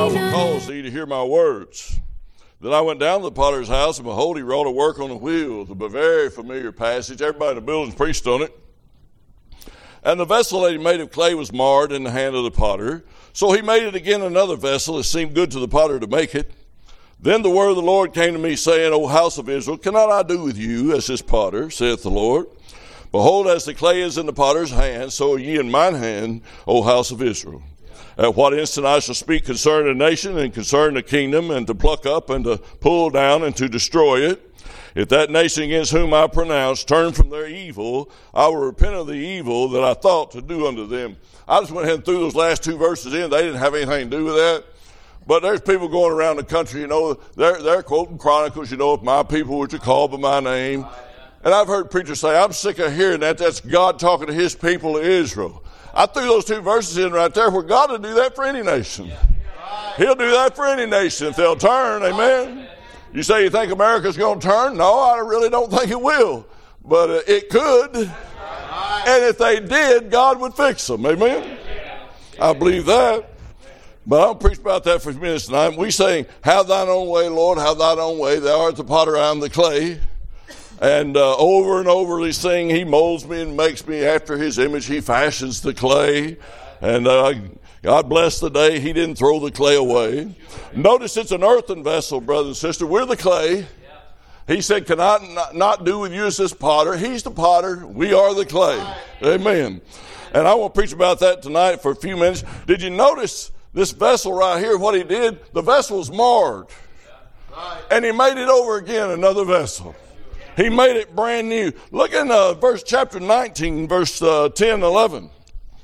will cause thee to hear my words. Then I went down to the potter's house, and behold, he wrought a work on the wheels. A very familiar passage. Everybody in the building's preached on it. And the vessel that he made of clay was marred in the hand of the potter. So he made it again another vessel. It seemed good to the potter to make it. Then the word of the Lord came to me, saying, O house of Israel, cannot I do with you as this potter, saith the Lord? Behold, as the clay is in the potter's hand, so are ye in mine hand, O house of Israel. At what instant I shall speak concerning the nation and concerning the kingdom, and to pluck up and to pull down and to destroy it. If that nation against whom I pronounce turn from their evil, I will repent of the evil that I thought to do unto them. I just went ahead and threw those last two verses in. They didn't have anything to do with that. But there's people going around the country, they're quoting Chronicles, if my people which are called by my name. And I've heard preachers say, I'm sick of hearing that. That's God talking to his people of Israel. I threw those two verses in right there where God will do that for any nation. He'll do that for any nation if they'll turn, amen. You say you think America's going to turn? No, I really don't think it will. But it could. And if they did, God would fix them, amen. I believe that. But I'll preach about that for a few minutes tonight. We sing, have thine own way, Lord, have thine own way. Thou art the potter, I am the clay. And over and over we sing, he molds me and makes me after his image. He fashions the clay. And God bless the day he didn't throw the clay away. Notice it's an earthen vessel, brother and sister. We're the clay. He said, can I not do with you as this potter? He's the potter. We are the clay. Amen. And I want to preach about that tonight for a few minutes. Did you notice this vessel right here, what he did? The vessel was marred. And he made it over again, another vessel. He made it brand new. Look in chapter 19, verse 10, 11.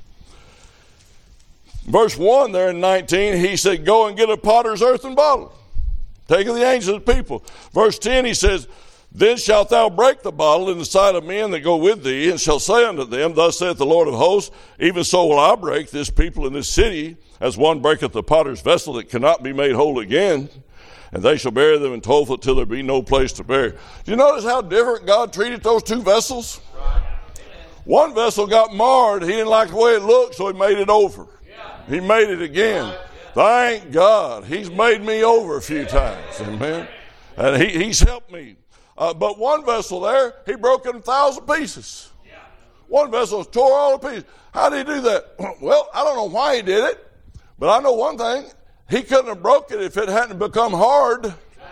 Verse 1 there in 19, he said, go and get a potter's earthen bottle. Take of the angels of the people. Verse 10, he says, then shalt thou break the bottle in the sight of men that go with thee, and shall say unto them, thus saith the Lord of hosts, even so will I break this people in this city, as one breaketh the potter's vessel that cannot be made whole again. And they shall bury them in Tophet till there be no place to bury. Do you notice how different God treated those two vessels? One vessel got marred. He didn't like the way it looked, so he made it over. He made it again. Thank God. He's made me over a few times. Amen. And he's helped me. But one vessel there, he broke it in 1,000 pieces. One vessel tore all the pieces. How did he do that? Well, I don't know why he did it, but I know one thing. He couldn't have broke it if it hadn't become hard.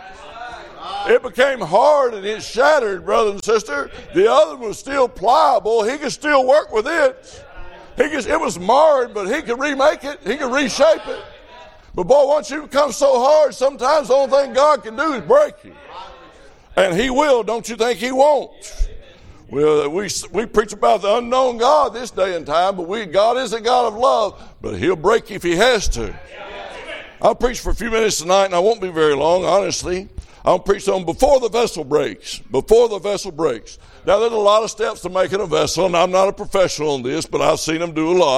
It became hard and it shattered, brother and sister. The other was still pliable. He could still work with it. It was marred, but he could remake it. He could reshape it. But boy, once you become so hard, sometimes the only thing God can do is break you. And he will. Don't you think he won't? Well, we preach about the unknown God this day and time, but God is a God of love, but he'll break you if he has to. I'll preach for a few minutes tonight, and I won't be very long, honestly. I'll preach on before the vessel breaks. Before the vessel breaks. Now, there's a lot of steps to making a vessel, and I'm not a professional on this, but I've seen them do a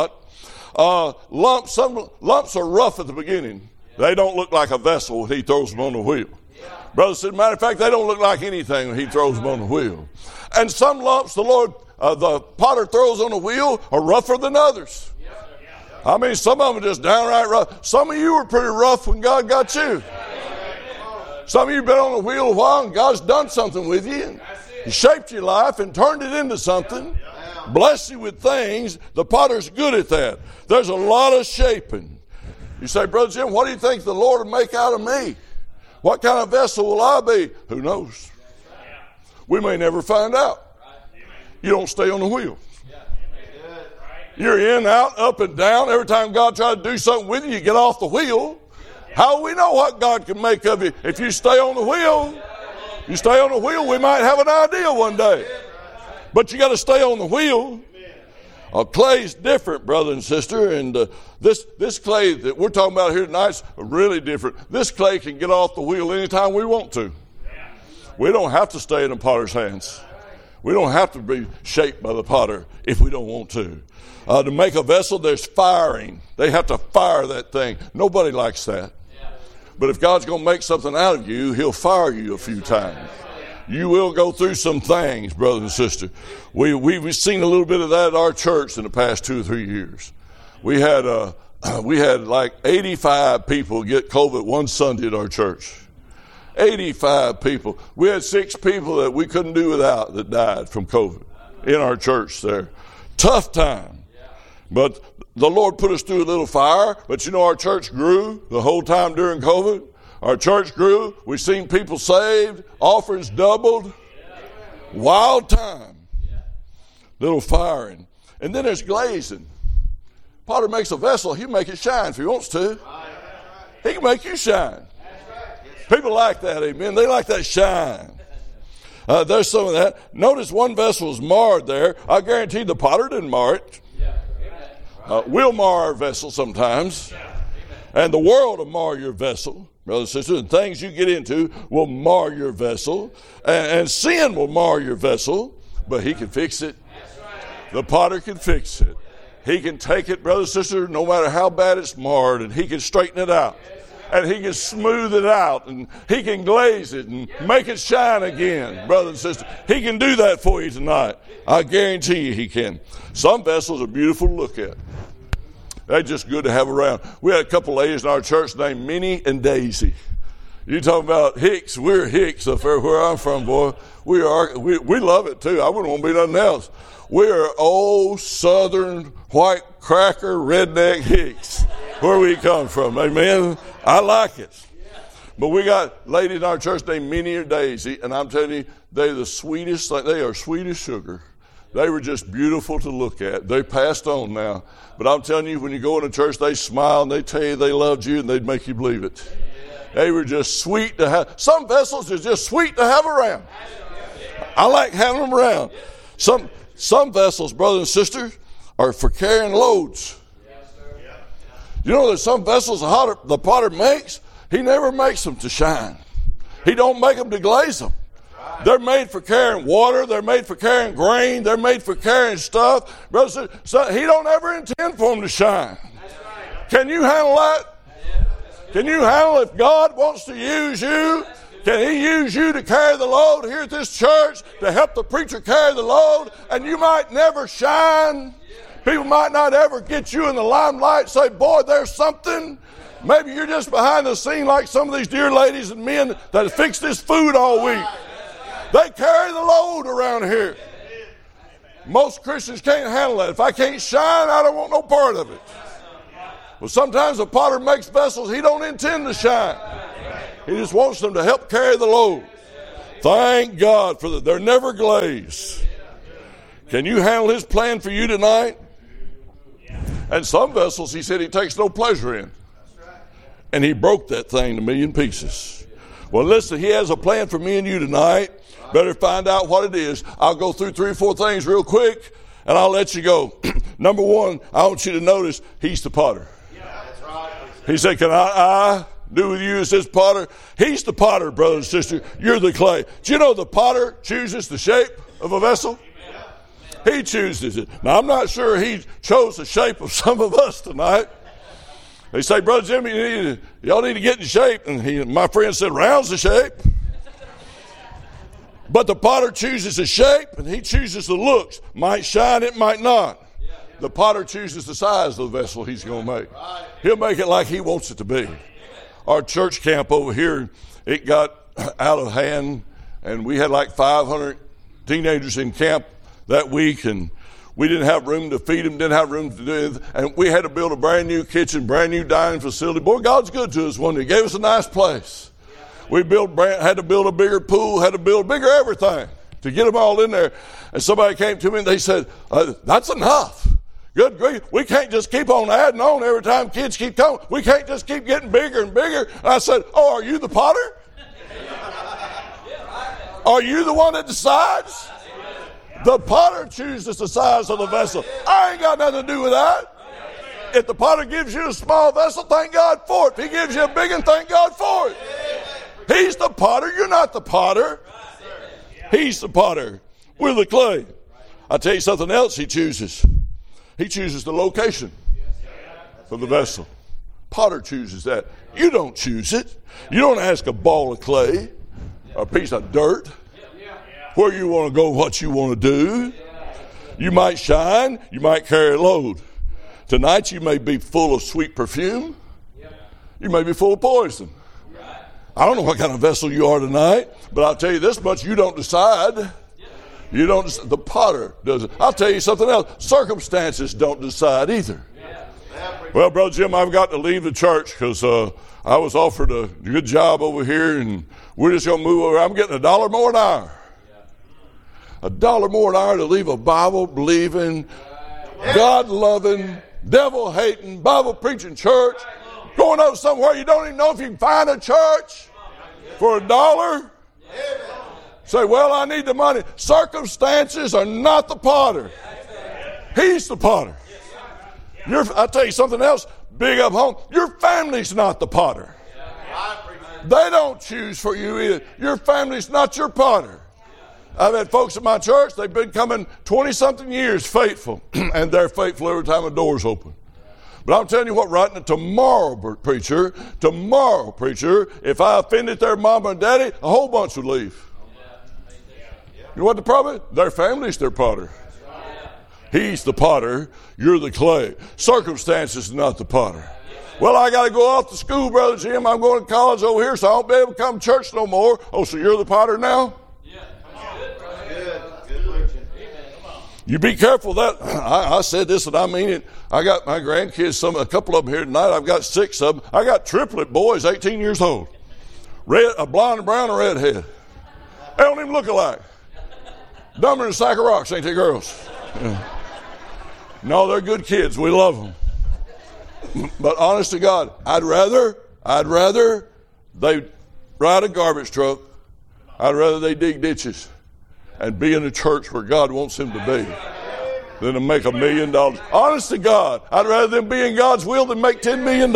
lot. Some lumps are rough at the beginning. They don't look like a vessel when he throws them on the wheel. Brother said, matter of fact, they don't look like anything when he throws them on the wheel. And some lumps the potter throws on the wheel are rougher than others. I mean, some of them are just downright rough. Some of you were pretty rough when God got you. Some of you have been on the wheel a while and God's done something with you. And he shaped your life and turned it into something. Blessed you with things. The potter's good at that. There's a lot of shaping. You say, Brother Jim, what do you think the Lord will make out of me? What kind of vessel will I be? Who knows? We may never find out. You don't stay on the wheel. You're in, out, up, and down. Every time God tries to do something with you, you get off the wheel. How do we know what God can make of you? If you stay on the wheel, we might have an idea one day. But you got to stay on the wheel. Clay's different, brother and sister, and this clay that we're talking about here tonight is really different. This clay can get off the wheel anytime we want to. We don't have to stay in the potter's hands. We don't have to be shaped by the potter if we don't want to. To make a vessel, there's firing. They have to fire that thing. Nobody likes that. But if God's going to make something out of you, he'll fire you a few times. You will go through some things, brother and sister. We've seen a little bit of that at our church in the past 2 or 3 years. We had we had like 85 people get COVID one Sunday at our church. 85 people. We had 6 people that we couldn't do without that died from COVID in our church there. Tough time. But the Lord put us through a little fire. But you know, our church grew the whole time during COVID. Our church grew. We've seen people saved. Offerings doubled. Wild time. Little firing. And then there's glazing. Potter makes a vessel. He'll make it shine if he wants to. He can make you shine. People like that, amen. They like that shine. There's some of that. Notice one vessel is marred there. I guarantee the potter didn't mar it. We'll mar our vessel sometimes. And the world will mar your vessel. Brothers and sisters, and things you get into will mar your vessel. And sin will mar your vessel. But he can fix it. The potter can fix it. He can take it, brothers and sisters, no matter how bad it's marred, and he can straighten it out. And he can smooth it out, and he can glaze it and make it shine again, brothers and sisters. He can do that for you tonight. I guarantee you he can. Some vessels are beautiful to look at. They're just good to have around. We had a couple ladies in our church named Minnie and Daisy. You talking about Hicks? We're Hicks up there where I'm from, boy. We love it too. I wouldn't want to be nothing else. We are old Southern white cracker redneck Hicks. Where we come from, amen. I like it. But we got ladies in our church named Minnie or Daisy, and I'm telling you, they're the sweetest. They are sweet as sugar. They were just beautiful to look at. They passed on now. But I'm telling you, when you go into church, they smile and they tell you they loved you and they'd make you believe it. They were just sweet to have. Some vessels are just sweet to have around. I like having them around. Some vessels, brothers and sisters, are for carrying loads. You know, there's some vessels the potter makes, he never makes them to shine. He don't make them to glaze them. They're made for carrying water. They're made for carrying grain. They're made for carrying stuff. Brothers, so he don't ever intend for them to shine. Can you handle that? Can you handle if God wants to use you? Can he use you to carry the load here at this church, to help the preacher carry the load, and you might never shine? People might not ever get you in the limelight, say, boy, there's something. Maybe you're just behind the scene like some of these dear ladies and men that have fixed this food all week. They carry the load around here. Most Christians can't handle that. If I can't shine, I don't want no part of it. Well, sometimes a potter makes vessels he don't intend to shine. He just wants them to help carry the load. Thank God for that. They're never glazed. Can you handle his plan for you tonight? And some vessels, he said, he takes no pleasure in. And he broke that thing to a million pieces. Well, listen, he has a plan for me and you tonight. Better find out what it is. I'll go through 3 or 4 things real quick, and I'll let you go. Number 1, I want you to notice he's the potter. He said, can I do with you as this potter? He's the potter, brother and sister. You're the clay. Do you know the potter chooses the shape of a vessel? He chooses it. Now, I'm not sure he chose the shape of some of us tonight. They say, Brother Jimmy, y'all need to get in shape. And my friend said, round's the shape. But the potter chooses the shape, and he chooses the looks. Might shine, it might not. The potter chooses the size of the vessel he's going to make. He'll make it like he wants it to be. Our church camp over here, it got out of hand, and we had like 500 teenagers in camp that week, and we didn't have room to feed them, didn't have room to do anything, and we had to build a brand new kitchen, brand new dining facility. Boy, God's good to us one day. He gave us a nice place. We had to build a bigger pool, had to build bigger everything to get them all in there. And somebody came to me and they said, that's enough. Good grief. We can't just keep on adding on every time kids keep coming. We can't just keep getting bigger and bigger. And I said, oh, are you the potter? Are you the one that decides? The potter chooses the size of the vessel. I ain't got nothing to do with that. If the potter gives you a small vessel, thank God for it. If he gives you a big one, thank God for it. He's the potter. You're not the potter. He's the potter. We're the clay. I'll tell you something else he chooses. He chooses the location for the vessel. Potter chooses that. You don't choose it. You don't ask a ball of clay or a piece of dirt where you want to go, what you want to do. You might shine. You might carry a load. Tonight you may be full of sweet perfume. You may be full of poison. I don't know what kind of vessel you are tonight, but I'll tell you this much, you don't decide. You don't. The potter does it. I'll tell you something else. Circumstances don't decide either. Well, Brother Jim, I've got to leave the church because I was offered a good job over here, and we're just going to move over. I'm getting $1 more an hour. $1 more an hour to leave a Bible-believing, God-loving, devil-hating, Bible-preaching church. Going up somewhere you don't even know if you can find a church for $1. Say, well, I need the money. Circumstances are not the potter. He's the potter. I'll tell you something else, big up home. Your family's not the potter. They don't choose for you either. Your family's not your potter. I've had folks at my church, they've been coming 20-something years faithful, and they're faithful every time the door's open. But I'm telling you what, right now, tomorrow, preacher, if I offended their mama and daddy, a whole bunch would leave. You know what the problem is? Their family's their potter. He's the potter, you're the clay. Circumstances are not the potter. Well, I got to go off to school, Brother Jim. I'm going to college over here, so I won't be able to come to church no more. Oh, so you're the potter now? You be careful that. I said this and I mean it. I got my grandkids, a couple of them here tonight. I've got 6 of them. I got triplet boys, 18 years old. A blonde, a brown, a redhead. They don't even look alike. Dumber than a sack of rocks, ain't they, girls? Yeah. No, they're good kids. We love them. But honest to God, I'd rather they ride a garbage truck. I'd rather they dig ditches and be in a church where God wants them to be than to make $1 million. Honest to God, I'd rather them be in God's will than make $10 million.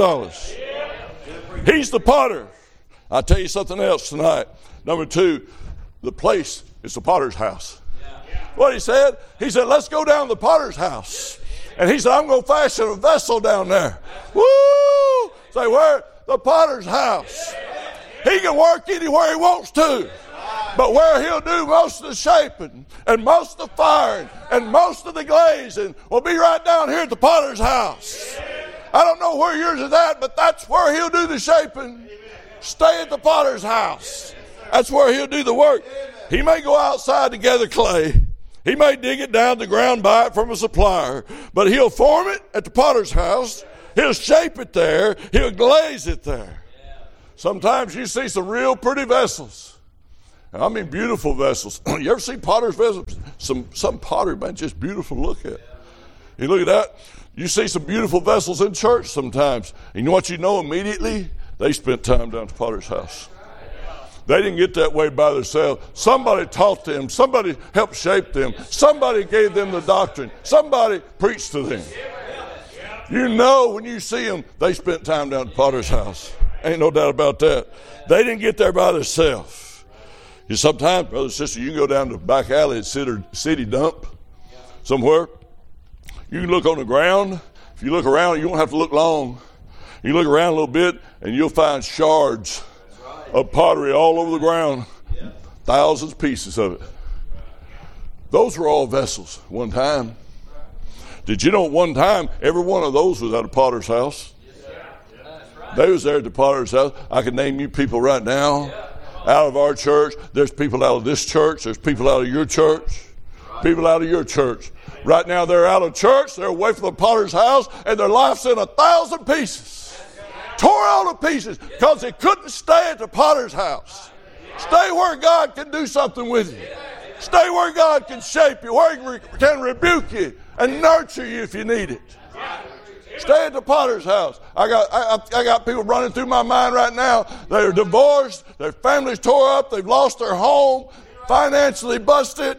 He's the potter. I'll tell you something else tonight. Number 2, the place is the potter's house. What he said, let's go down to the potter's house. And he said, I'm going to fashion a vessel down there. Woo! Say, where? The potter's house. He can work anywhere he wants to. But where he'll do most of the shaping and most of the firing and most of the glazing will be right down here at the potter's house. I don't know where yours is at, but that's where he'll do the shaping. Stay at the potter's house. That's where he'll do the work. He may go outside to gather clay. He may dig it down to the ground, buy it from a supplier, but he'll form it at the potter's house. He'll shape it there. He'll glaze it there. Sometimes you see some real pretty vessels. I mean beautiful vessels. You ever see potter's vessels? Some pottery, man, just beautiful to look at. You look at that. You see some beautiful vessels in church sometimes. And you know what you know immediately? They spent time down at the potter's house. They didn't get that way by themselves. Somebody taught them. Somebody helped shape them. Somebody gave them the doctrine. Somebody preached to them. You know when you see them, they spent time down at the potter's house. Ain't no doubt about that. They didn't get there by themselves. Sometimes, brother and sister, you can go down to the back alley at City Dump somewhere. You can look on the ground. If you look around, you don't have to look long. You look around a little bit, and you'll find shards of pottery all over the ground. Thousands of pieces of it. Those were all vessels one time. Did you know one time every one of those was at a potter's house? They was there at the potter's house. I can name you people right now out of our church. There's people out of this church. There's people out of your church. People out of your church. Right now they're out of church. They're away from the potter's house, and their life's in 1,000 pieces. Tore all to pieces because they couldn't stay at the potter's house. Stay where God can do something with you. Stay where God can shape you, where He can rebuke you and nurture you if you need it. Stay at the potter's house. I got people running through my mind right now. They're divorced. Their family's tore up. They've lost their home. Financially busted.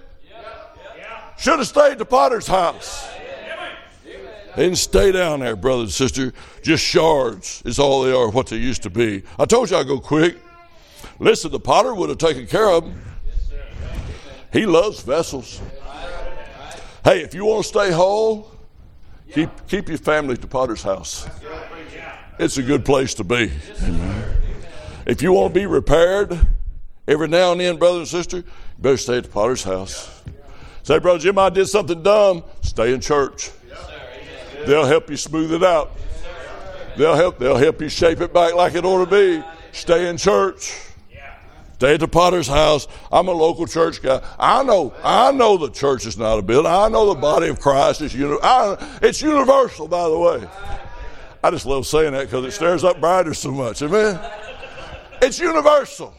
Should have stayed at the potter's house. They didn't stay down there, brother and sister. Just shards is all they are, what they used to be. I told you I'd go quick. Listen, the potter would have taken care of them. He loves vessels. Hey, if you want to stay whole, keep your family at the potter's house. It's a good place to be. Amen. If you want to be repaired every now and then, brother and sister, you better stay at the potter's house. Say, Brother Jim, I did something dumb. Stay in church. They'll help you smooth it out. They'll help you shape it back like it ought to be. Stay in church. Stay at the Potter's house. I'm a local church guy. I know the church is not a building. I know the body of Christ is it's universal, by the way. I just love saying that because it stirs up brighter so much. Amen. It's universal.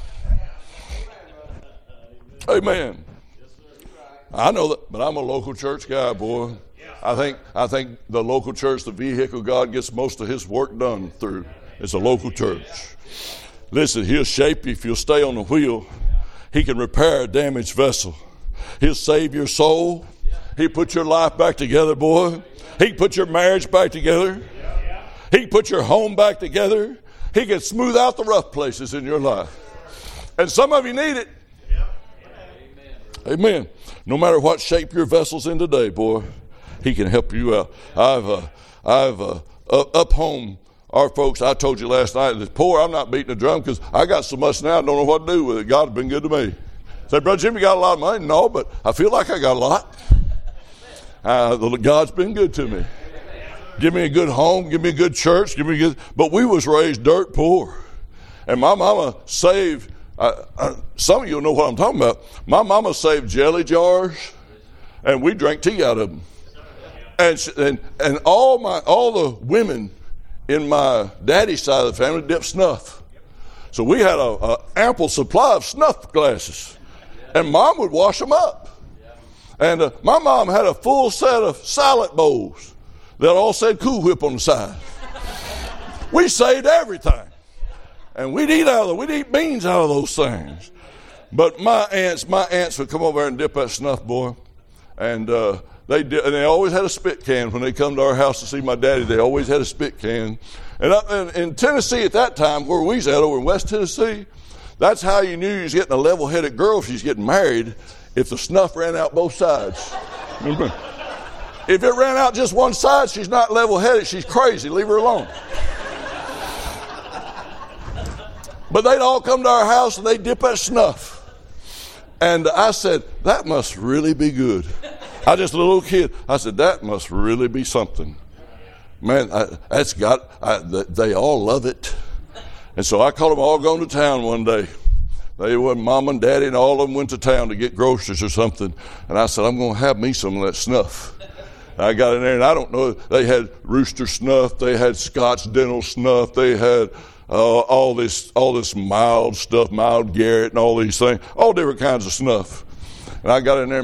Amen. I know that, but I'm a local church guy, boy. I think the local church, the vehicle God gets most of his work done through, is a local church. Listen, he'll shape you if you'll stay on the wheel. He can repair a damaged vessel. He'll save your soul. He'll put your life back together, boy. He can put your marriage back together. He can put your home back together. He can smooth out the rough places in your life. And some of you need it. Amen. No matter what shape your vessel's in today, boy, he can help you out. I've up home, our folks, I told you last night, that's poor. I'm not beating the drum because I got so much now I don't know what to do with it. God has been good to me. Say, Brother Jim, you got a lot of money? No, but I feel like I got a lot. God's been good to me. Give me a good home, give me a good church, but we was raised dirt poor. And my mama saved, some of you know what I'm talking about. My mama saved jelly jars, and we drank tea out of them. And all the women in my daddy's side of the family dipped snuff. So we had a ample supply of snuff glasses. And Mom would wash them up. And my mom had a full set of salad bowls that all said Cool Whip on the side. We saved everything. And we'd eat beans out of those things. But my aunts would come over there and dip that snuff, boy. And they always had a spit can when they come to our house to see my daddy. They always had a spit can. And in Tennessee at that time, where we was at over in West Tennessee, that's how you knew you was getting a level-headed girl if she's getting married, if the snuff ran out both sides. Remember? If it ran out just one side, she's not level-headed. She's crazy. Leave her alone. But they'd all come to our house and they'd dip that snuff. And I said, that must really be good. I just a little kid. I said, that must really be something. Man, they all love it. And so I called them all going to town one day. They were Mom and Daddy and all of them went to town to get groceries or something. And I said, I'm going to have me some of that snuff. And I got in there and I don't know, they had Rooster snuff, they had Scotch Dental snuff, they had all this mild stuff, mild Garrett and all these things, all different kinds of snuff. And I got in there